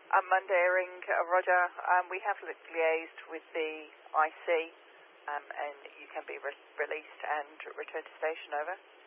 Mundaring, Roger. We have liaised with the IC, and you can be released and return to station, over.